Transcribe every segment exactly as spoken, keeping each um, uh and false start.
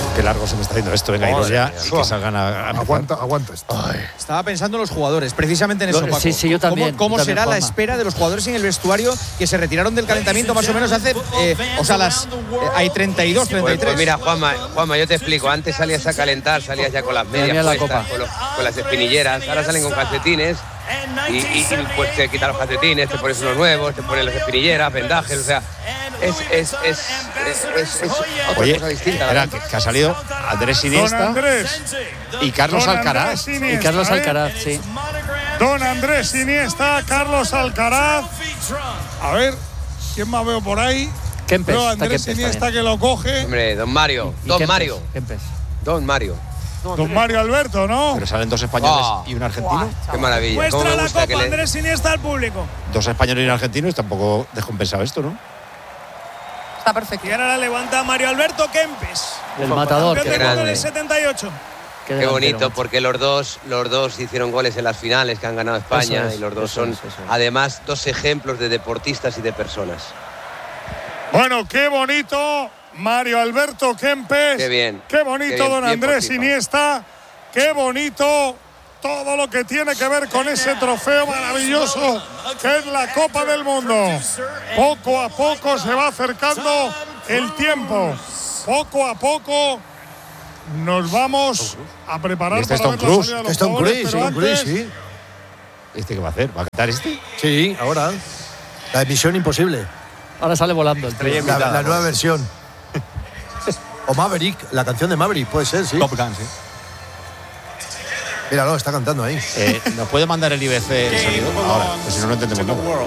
Qué largo se me está haciendo esto. Venga, iros ya y que salgan a, a Aguanta, aguanta esto. Ay. Estaba pensando en los jugadores, precisamente en eso, Paco. Sí, sí, yo también. ¿Cómo, cómo yo también, será Juanma. la espera de los jugadores en el vestuario que se retiraron del calentamiento más o menos hace… Eh, o sea, las… Eh, hay treinta y dos, treinta y tres. Pues, pues mira, Juanma, Juanma, yo te explico. Antes salías a calentar, salías ya con las medias la puestas, copa. con, los- con las espinilleras. Ahora salen con calcetines y, y, y, pues te quitas los calcetines, te pones unos nuevos, te pones las espinilleras, vendajes, o sea… Es, es, es, es, es, es otra Oye, cosa distinta. espera, que, que ha salido Andrés Don Iniesta Andrés. y Carlos Don Alcaraz. Andrés Y Iniesta, Carlos ¿eh? Alcaraz, sí. Don Andrés Iniesta, Carlos Alcaraz. A ver, ¿quién más veo por ahí? Kempes, Veo a está Andrés Kempes Iniesta también. que lo coge. Hombre, don Mario, Y don Kempes, Mario, Kempes. don Mario. Don Mario Alberto, ¿no? Pero salen dos españoles Oh. y un argentino. Qué maravilla. Cómo Muestra me la gusta copa que le… Andrés Iniesta al público. Dos españoles y un argentino y tampoco descompensado esto, ¿no? Está perfecto. Y ahora la levanta Mario Alberto Kempes. El matador. Campeón Qué del mundo grande. del setenta y ocho. Qué delantero, bonito, macho. porque los dos, los dos hicieron goles en las finales que han ganado España Eso es, y los dos eso son es, eso es. además dos ejemplos de deportistas y de personas. Bueno, qué bonito Mario Alberto Kempes. Qué bien. Qué bonito Qué bien, don bien Andrés por FIFA. Iniesta. Qué bonito todo lo que tiene que ver con ese trofeo maravilloso que es la Copa del Mundo. Poco a poco se va acercando el tiempo. Poco a poco nos vamos a preparar Este es para Tom ver la Cruise. salida de los Es Tom jugadores, Cruise, pero Tom Cruise, antes- sí. ¿Este qué va a hacer? ¿Va a cantar este? Sí, ahora. La emisión imposible. Ahora sale volando el tío. La, la nueva versión. O Maverick, la canción de Maverick, puede ser, sí. Top Gun, sí. Míralo, está cantando ahí. Eh, ¿Nos puede mandar el I B C el sonido? Ahora, pues si no, no entendemos nada.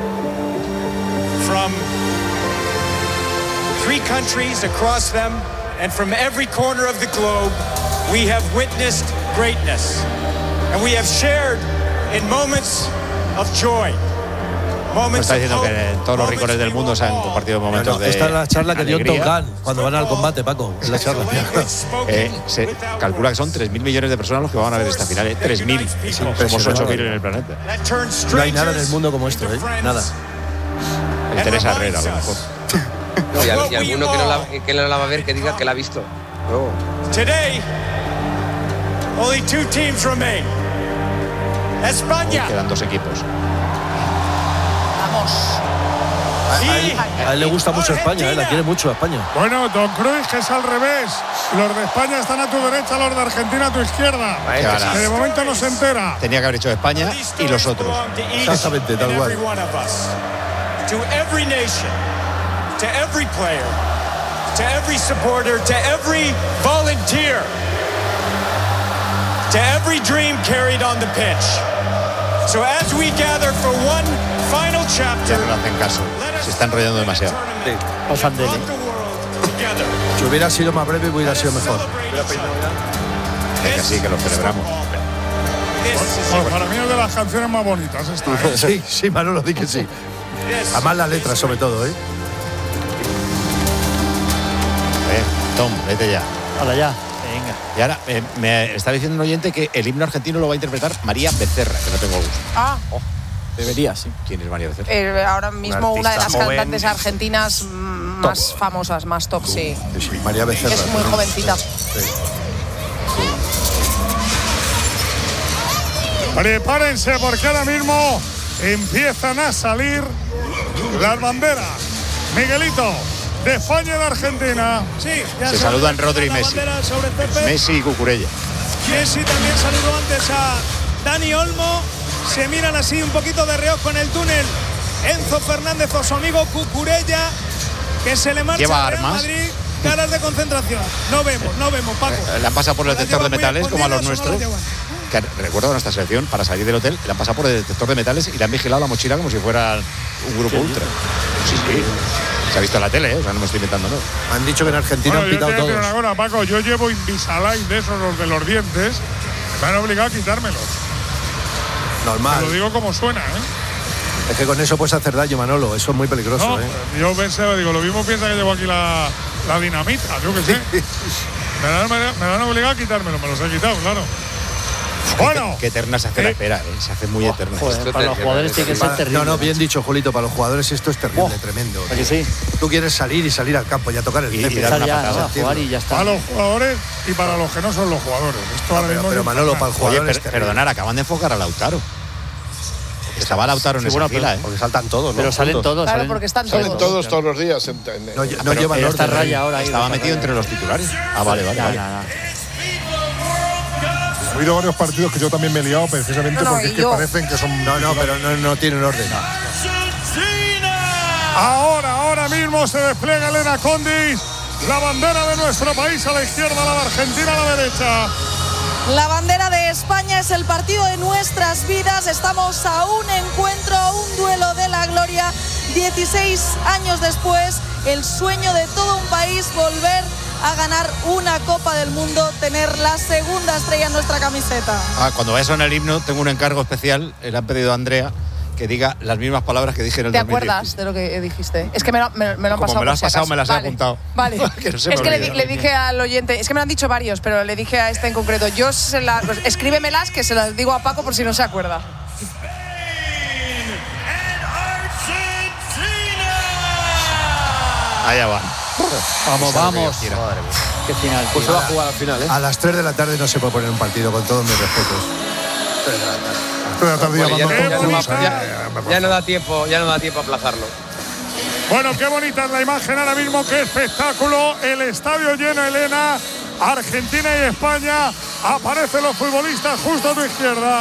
From three countries across them and from every corner of the globe, we have witnessed greatness. And we have shared in moments of joy. Nos Moments está of diciendo hope, que en todos los rincones del mundo se han compartido momentos No, no, de esta es la charla que dio Top alegría. Gun cuando van al combate, Paco. Es la charla. Eh, se calcula que son tres mil millones de personas los que van a ver esta final. ¿eh? tres mil. Somos ocho mil en el planeta. that turns No hay nada en el strangers mundo como esto, ¿eh? into friends. Nada. El Teresa Herrera, a lo mejor. No, y, al- y alguno que no, la, que no la va a ver que diga que la ha visto. No. Today, only two teams remain. Uy, España. quedan dos equipos. Vamos. A, a él, a él le gusta mucho España, ¿eh? La quiere mucho a España. Bueno, Don Cruz, que es al revés. Los de España están a tu derecha, los de Argentina a tu izquierda. Qué ganas. Que de momento no se entera. Tenía que haber hecho España y los otros. Exactamente, tal cual. To every nation, to every player, to every supporter, to every volunteer, to every dream carried on the pitch. So as we gather for one final Ya chapter, no le hacen caso. Se está enrollando demasiado. Pasan de él. together. Si hubiera sido más breve, hubiera sido mejor. Venga, sí, que lo celebramos. Bueno, para mí es de las canciones más bonitas esta. ¿eh? Sí, sí, Manolo, di que sí. Además la letra, sobre todo, ¿eh? Eh, Tom, vete ya. Hola ya. Venga. Y ahora, eh, me está diciendo un oyente que el himno argentino lo va a interpretar María Becerra, que no tengo gusto. Ah, Debería, sí. ¿Quién es María Becerra? eh, ahora mismo una de las artista joven. cantantes argentinas mm, más famosas, más top, sí. Sí, sí, María Becerra. Es muy jovencita. Prepárense porque ahora mismo empiezan a salir las banderas. Miguelito, de España y de Argentina. Sí, ya Se se saludan levanta Rodri y la Messi. bandera sobre césped. Messi y Cucurella. Messi también saludó antes a Dani Olmo. Se miran así un poquito de reojo en el túnel. Enzo Fernández o su amigo Cucurella, que se le marcha ¿Lleva al Real armas? Madrid. Caras de concentración. No vemos, no vemos, Paco. Eh, le han pasado por el ¿Las detector de llevan muy metales, como a los escondidas o no nuestros. las llevan? Que recuerdo a nuestra selección, para salir del hotel, le han pasado por el detector de metales y le han vigilado la mochila como si fuera un grupo ultra. Sí, sí. Se ha visto en la tele, ¿eh? O sea, no me estoy inventando, ¿no? Han dicho que en Argentina Bueno, han yo te pitado voy a decir todos. una cosa, Paco. Yo llevo Invisalign de esos, los de los dientes. Me han obligado a quitármelos. Normal. Te lo digo como suena, ¿eh? Es que con eso puedes hacer daño, Manolo. Eso es muy peligroso, No, ¿eh? yo pensé, digo, lo mismo piensa que llevo aquí la, la dinamita, yo qué sé. Me la, me, la- me la han obligado a quitármelo, me los he quitado, claro. Bueno, qué, qué eterna se hace la espera, ¿eh? Se hace muy eterna. Joder, para los jugadores tiene que ser Para- terrible. No, no, bien dicho, Julito, para los jugadores esto es terrible, Oh, tremendo. ¿a que sí? Tú quieres salir y salir al campo y a tocar el Y- y césped. dar Empezar una ya, patada, ¿no? a jugar y ya está. para los jugadores y para los que no son los jugadores. Esto ahora Pero, mismo pero es Manolo, infernal. para el Oye, jugador es per- terrible. perdonar, acaban de enfocar a Lautaro. Estaba Lautaro en Sí, esa bueno, fila, pero- ¿eh? Porque saltan todos, ¿no? Pero salen Juntos. todos. Claro, salen- porque están salen todos. Todos, todos los días. en- en- No, lle- no pero llevan Pero está orden. Raya ahora ahí. Estaba está metido Raya. entre los titulares. Ah, vale, vale. No, vale. no, no. Ha habido varios partidos que yo también me he liado precisamente No, no, porque y es que yo. parecen que son. No, no, pero no, no tienen orden. Ahora, ahora mismo se despliega Elena Condis. La bandera de nuestro país a la izquierda, la de Argentina a la derecha. La bandera de España es el partido de nuestras vidas. Estamos a un encuentro, a un duelo de la gloria. dieciséis años después, el sueño de todo un país, volver a ganar una Copa del Mundo, tener la segunda estrella en nuestra camiseta. Ah, cuando vaya a sonar el himno, tengo un encargo especial. Le han pedido a Andrea que diga las mismas palabras que dije en el ¿Te dos mil diez. acuerdas de lo que dijiste? Es que me lo, me, me lo han Como pasado. me lo por has si pasado, acaso. me las he Vale, apuntado. Vale. Que no se me es que le, olvide. di- le dije al oyente, es que me lo han dicho varios, pero le dije a este en concreto, yo se la, pues, escríbemelas que se las digo a Paco por si no se acuerda. Allá van. Vamos, Esa es lo que vamos. yo quiero. Qué final. Pues se va a jugar al final, ¿eh? A las tres de la tarde no se puede poner un partido, con todos mis respetos. tres de la tarde. Estoy la tarde Bueno, ya, llamando no, ya, a no todos. va- ya- ya no da tiempo, ya no da tiempo a aplazarlo. Bueno, qué bonita es la imagen ahora mismo, qué espectáculo. El estadio lleno, Elena. Argentina y España. Aparecen los futbolistas justo a tu izquierda.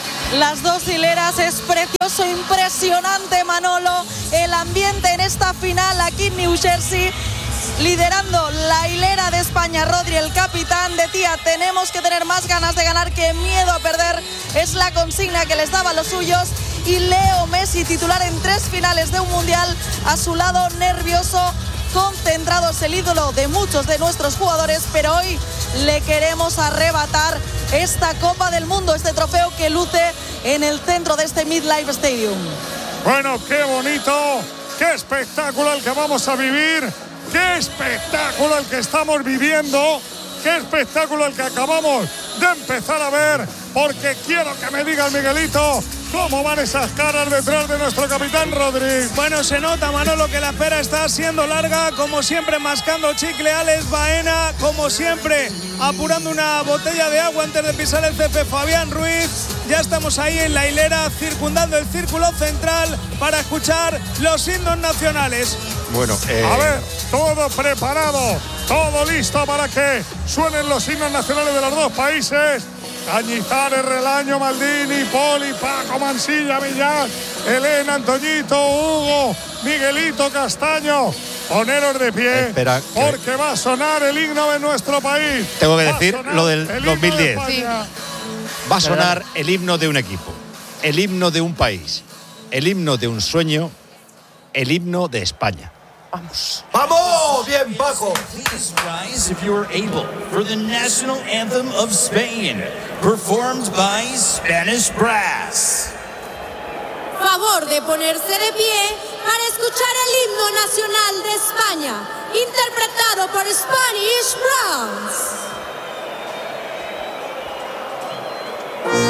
Las dos hileras, es precioso, impresionante, Manolo. El ambiente en esta final aquí en New Jersey. Liderando la hilera de España, Rodri, el capitán, decía, tenemos que tener más ganas de ganar que miedo a perder. Es la consigna que les daba a los suyos. Y Leo Messi, titular en tres finales de un mundial, a su lado nervioso, concentrado, es el ídolo de muchos de nuestros jugadores, pero hoy le queremos arrebatar esta Copa del Mundo, este trofeo que luce en el centro de este MetLife Stadium. Bueno, qué bonito, qué espectáculo el que vamos a vivir, qué espectáculo el que estamos viviendo, qué espectáculo el que acabamos de empezar a ver, porque quiero que me diga el Miguelito cómo van esas caras detrás de nuestro capitán Rodri. Bueno, se nota, Manolo, que la espera está siendo larga, como siempre mascando chicle Alex Baena, como siempre apurando una botella de agua antes de pisar el césped Fabián Ruiz. Ya estamos ahí en la hilera, circundando el círculo central para escuchar los himnos nacionales. Bueno, eh, A ver, todo preparado, todo listo para que suenen los himnos nacionales de los dos países. Cañizares, Relaño, Maldini, Poli, Paco, Mansilla, Millán, Elena, Antoñito, Hugo, Miguelito, Castaño. Poneros de pie, Espera, que- porque va a sonar el himno de nuestro país. Tengo que Va a decir sonar lo del el himno dos mil diez. de España. va a sonar el himno de un equipo, el himno de un país, el himno de un sueño, el himno de España. ¡Vamos! ¡Bien, Paco! Please rise if you are able for the national anthem of Spain, performed by Spanish Brass. Favor de ponerse de pie para escuchar el himno nacional de España, interpretado por Spanish Brass.